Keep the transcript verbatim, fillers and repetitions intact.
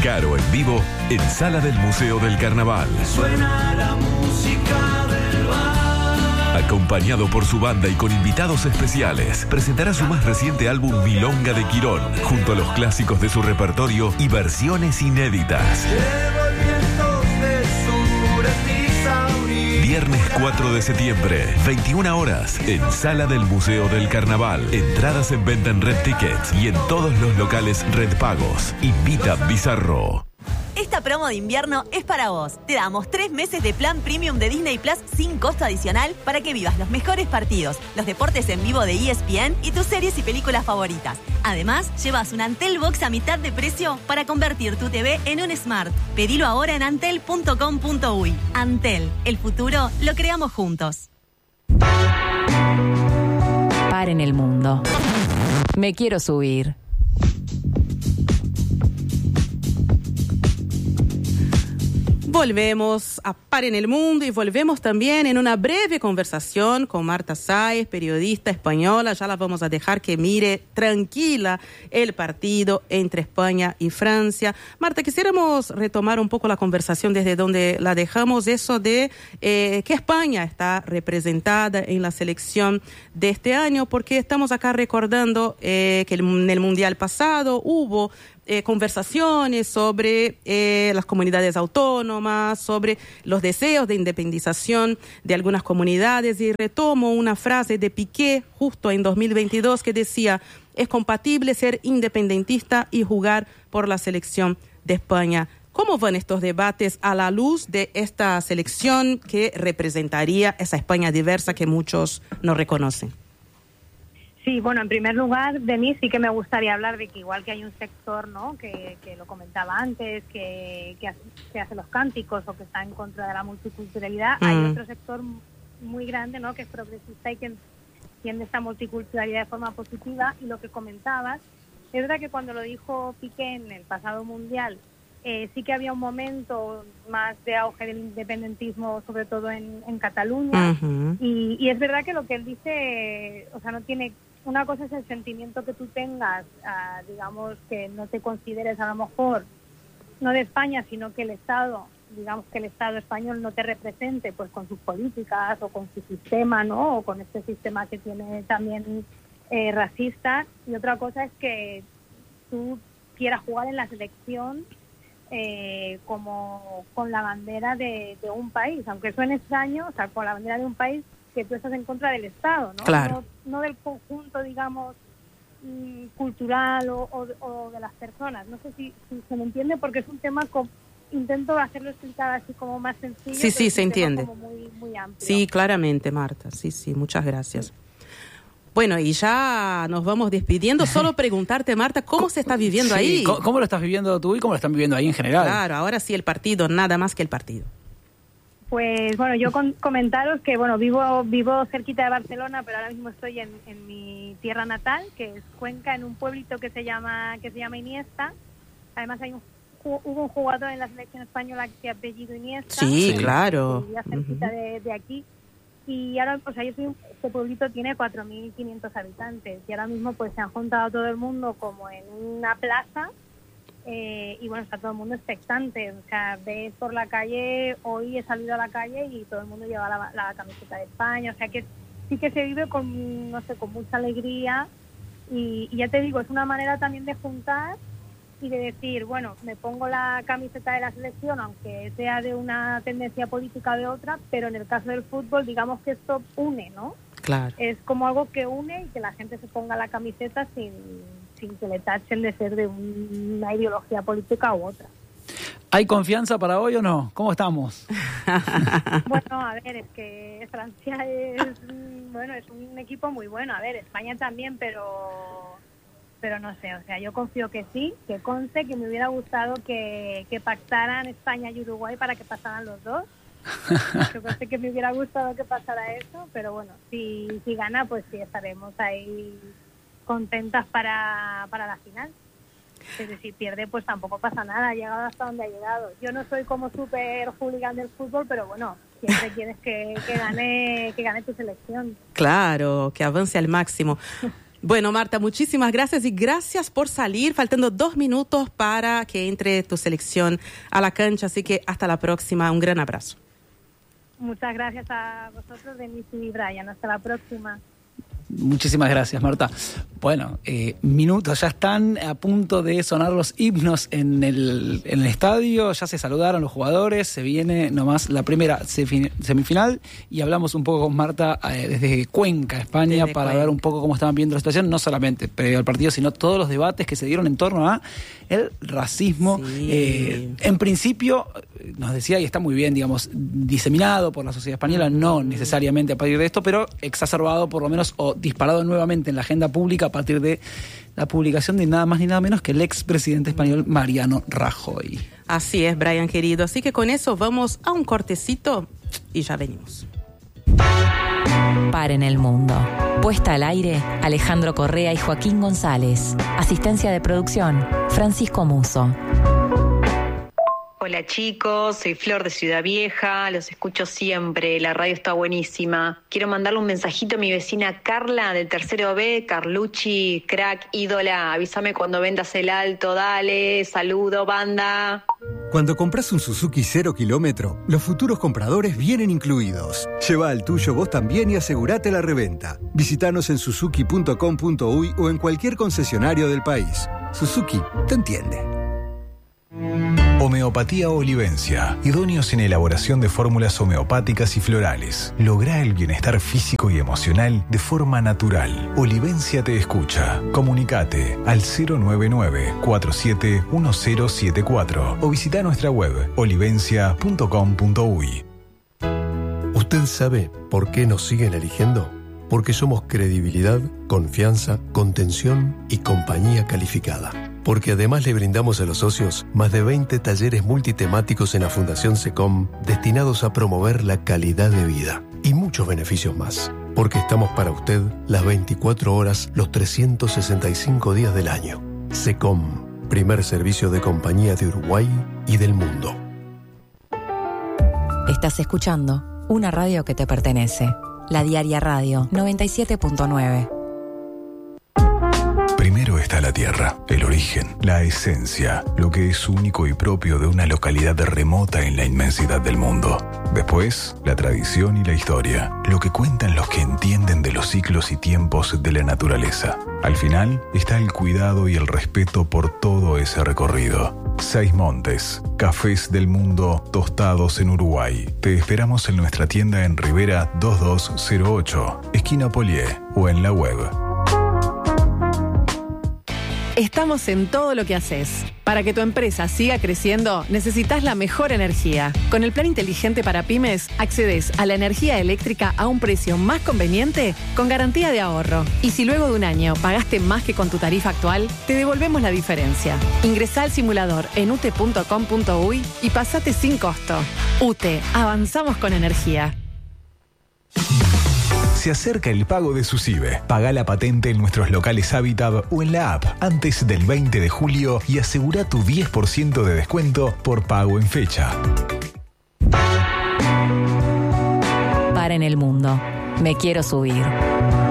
Caro en vivo en Sala del Museo del Carnaval. Suena la música del bar. Acompañado por su banda y con invitados especiales, presentará su más reciente álbum Milonga de Quirón, junto a los clásicos de su repertorio y versiones inéditas. Llevo el viento de Suretizaurí. Viernes cuatro de septiembre, veintiuna horas, en Sala del Museo del Carnaval. Entradas en venta en Red Tickets y en todos los locales Red Pagos. Invita Bizarro. Esta promo de invierno es para vos. Te damos tres meses de plan premium de Disney Plus sin costo adicional para que vivas los mejores partidos, los deportes en vivo de E S P N y tus series y películas favoritas. Además, llevas un Antel Box a mitad de precio para convertir tu T V en un Smart. Pedilo ahora en antel punto com punto uy. Antel, el futuro lo creamos juntos. Paren el mundo. Me quiero subir. Volvemos a Par en el Mundo y volvemos también en una breve conversación con Marta Sáez, periodista española. Ya la vamos a dejar que mire tranquila el partido entre España y Francia. Marta, quisiéramos retomar un poco la conversación desde donde la dejamos, eso de eh, que España está representada en la selección de este año, porque estamos acá recordando eh, que en el Mundial pasado hubo Eh, conversaciones sobre eh, las comunidades autónomas, sobre los deseos de independización de algunas comunidades, y retomo una frase de Piqué justo en dos mil veintidós que decía: es compatible ser independentista y jugar por la selección de España. ¿Cómo van estos debates a la luz de esta selección que representaría esa España diversa que muchos no reconocen? Sí, bueno, en primer lugar, de mí sí que me gustaría hablar de que igual que hay un sector, ¿no?, que, que lo comentaba antes, que, que, hace, que hace los cánticos o que está en contra de la multiculturalidad, mm. hay otro sector muy grande, ¿no?, que es progresista y que entiende esta multiculturalidad de forma positiva. Y lo que comentabas, es verdad que cuando lo dijo Piqué en el pasado Mundial, eh, sí que había un momento más de auge del independentismo, sobre todo en, en Cataluña, uh-huh. y, y es verdad que lo que él dice, o sea, no tiene... Una cosa es el sentimiento que tú tengas, uh, digamos, que no te consideres a lo mejor, no de España, sino que el Estado, digamos que el Estado español no te represente pues con sus políticas o con su sistema, ¿no?, o con este sistema que tiene también eh, racista. Y otra cosa es que tú quieras jugar en la selección eh, como con la bandera de, de un país, aunque suene extraño, o sea, con la bandera de un país que tú estás en contra del Estado, ¿no? Claro. No, no del conjunto, digamos, mm, cultural o, o, o de las personas. No sé si, si se me entiende, porque es un tema que intento hacerlo explicar así como más sencillo. Sí, sí, se entiende. Como muy, muy amplio. Sí, claramente, Marta. Sí, sí, muchas gracias. Sí. Bueno, y ya nos vamos despidiendo. Solo preguntarte, Marta, ¿cómo se está viviendo sí, ahí? ¿Cómo, ¿Cómo lo estás viviendo tú y cómo lo están viviendo ahí en general? Claro, ahora sí el partido, nada más que el partido. Pues bueno, yo con, comentaros que bueno, vivo vivo cerquita de Barcelona, pero ahora mismo estoy en, en mi tierra natal, que es Cuenca, en un pueblito que se llama que se llama Iniesta. Además hay un, hubo un jugador en la selección española que apellido Iniesta. Sí, sí. Claro. Vivía cerquita uh-huh. de, de aquí. Y ahora, o sea, yo soy, este pueblito tiene cuatro mil quinientos habitantes y ahora mismo pues se han juntado todo el mundo como en una plaza. Eh, y bueno, está todo el mundo expectante, o sea, ves por la calle, hoy he salido a la calle y todo el mundo lleva la, la camiseta de España, o sea que sí que se vive con, no sé, con mucha alegría y, y ya te digo, es una manera también de juntar y de decir, bueno, me pongo la camiseta de la selección, aunque sea de una tendencia política o de otra, pero en el caso del fútbol, digamos que esto une, ¿no? Claro. Es como algo que une y que la gente se ponga la camiseta sin... sin que le tachen de ser de una ideología política u otra. ¿Hay confianza para hoy o no? ¿Cómo estamos? Bueno, a ver, es que Francia es, bueno, es un equipo muy bueno. A ver, España también, pero pero no sé, o sea, yo confío que sí, que conste que me hubiera gustado que, que pactaran España y Uruguay para que pasaran los dos. Yo conste que me hubiera gustado que pasara eso, pero bueno, si, si gana, pues sí, estaremos ahí contentas para, para la final. Es decir, si pierde, pues tampoco pasa nada, ha llegado hasta donde ha llegado. Yo no soy como súper hooligan del fútbol, pero bueno, siempre quieres que, que gane que gane tu selección. Claro, que avance al máximo. Bueno, Marta, muchísimas gracias y gracias por salir, faltando dos minutos para que entre tu selección a la cancha, así que hasta la próxima, un gran abrazo. Muchas gracias a vosotros, Denise y Brian, hasta la próxima. Muchísimas gracias, Marta. Bueno, eh, minutos, ya están a punto de sonar los himnos en el, en el estadio, ya se saludaron los jugadores, se viene nomás la primera semifinal y hablamos un poco con Marta eh, desde Cuenca, España, desde para Cuenca. Ver un poco cómo estaban viendo la situación, no solamente previo al partido, sino todos los debates que se dieron en torno a el racismo. Sí. Eh, en principio, nos decía, y está muy bien, digamos, diseminado por la sociedad española, no necesariamente a partir de esto, pero exacerbado por lo menos o disparado nuevamente en la agenda pública a partir de la publicación de nada más ni nada menos que el expresidente español Mariano Rajoy. Así es, Brian, querido. Así que con eso vamos a un cortecito y ya venimos. Paren el mundo. Puesta al aire, Alejandro Correa y Joaquín González. Asistencia de producción, Francisco Muso. Hola chicos, soy Flor de Ciudad Vieja, los escucho siempre, la radio está buenísima. Quiero mandarle un mensajito a mi vecina Carla del tercero B, Carlucci, crack, ídola, avísame cuando vendas el alto, dale, saludo, banda. Cuando compras un Suzuki cero kilómetro, los futuros compradores vienen incluidos. Lleva el tuyo vos también y asegurate la reventa. Visítanos en suzuki punto com punto uy o en cualquier concesionario del país. Suzuki te entiende. Homeopatía Olivencia, idóneos en elaboración de fórmulas homeopáticas y florales. Logra el bienestar físico y emocional de forma natural. Olivencia te escucha. Comunicate al cero nueve nueve, cuatro siete uno cero siete cuatro o visita nuestra web olivencia punto com punto uy. ¿Usted sabe por qué nos siguen eligiendo? Porque somos credibilidad, confianza, contención y compañía calificada. Porque además le brindamos a los socios más de veinte talleres multitemáticos en la Fundación SECOM destinados a promover la calidad de vida y muchos beneficios más. Porque estamos para usted las veinticuatro horas, los trescientos sesenta y cinco días del año. SECOM, primer servicio de compañía de Uruguay y del mundo. Estás escuchando una radio que te pertenece. La Diaria Radio noventa y siete punto nueve. Primero está la tierra, el origen, la esencia, lo que es único y propio de una localidad remota en la inmensidad del mundo. Después, la tradición y la historia, lo que cuentan los que entienden de los ciclos y tiempos de la naturaleza. Al final está el cuidado y el respeto por todo ese recorrido. Seis Montes, cafés del mundo tostados en Uruguay. Te esperamos en nuestra tienda en Rivera dos dos cero ocho, esquina Polié, o en la web. Estamos en todo lo que haces. Para que tu empresa siga creciendo, necesitas la mejor energía. Con el plan inteligente para pymes, accedes a la energía eléctrica a un precio más conveniente con garantía de ahorro. Y si luego de un año pagaste más que con tu tarifa actual, te devolvemos la diferencia. Ingresá al simulador en ute punto com punto uy y pasate sin costo. UTE, avanzamos con energía. Se acerca el pago de su C I B E. Paga la patente en nuestros locales Habitat o en la app antes del veinte de julio y asegura tu diez por ciento de descuento por pago en fecha. Paren el mundo. Me quiero subir.